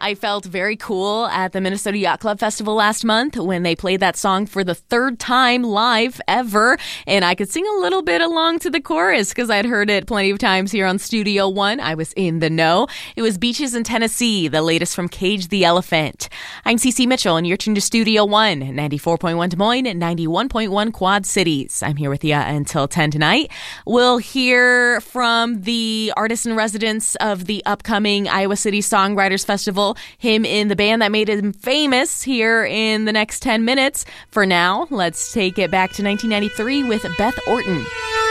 I felt very cool at the Minnesota Yacht Club Festival last month when they played that song for the third time live ever. And I could sing a little bit along to the chorus because I'd heard it plenty of times here on Studio One. I was in the know. It was Beaches in Tennessee, the latest from Cage the Elephant. I'm Cece Mitchell, and you're tuned to Studio One, 94.1 Des Moines, 91.1 Quad Cities. I'm here with you until 10 tonight. We'll hear from the artist in residence of the upcoming Iowa City Songwriters Festival, him in the band that made him famous, here in the next 10 minutes. For now, let's take it back to 1993 with Beth Orton.